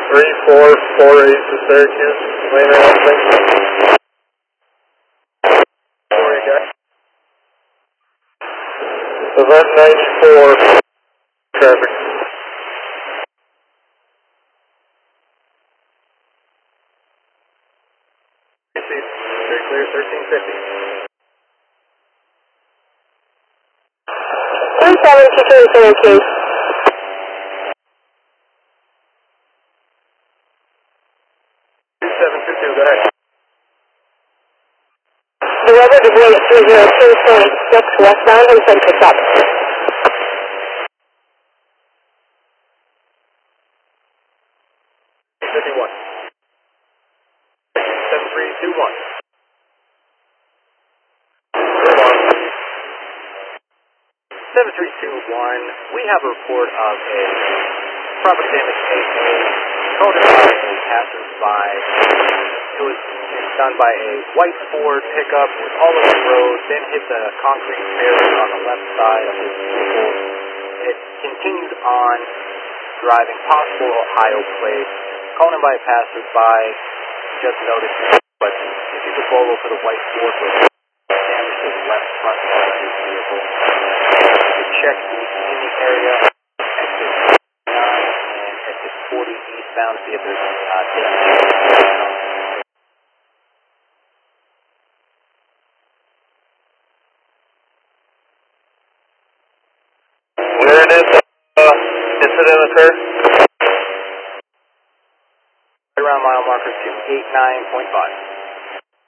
3448 to Syracuse, lane announcing. Sorry, guys. Event 94, traffic. Very clear, 1350. 1722 Syracuse. 2722, go ahead. Deliver to Blade 302.6 westbound and send picked up. 51. 7321. 7321, we have a report of a property damage case called in by a passersby. It was done by a white Ford pickup with all over the road, then hit the concrete barrier on the left side of his vehicle. It continued on driving possible Ohio plate. Called in by a passersby, just noticed, but if you could roll over the white Ford with damage to the left front of his vehicle. Check in the area, exit 9 and exit 40 eastbound, see if there's damage. Where did the incident occur? Right around mile marker 289.5.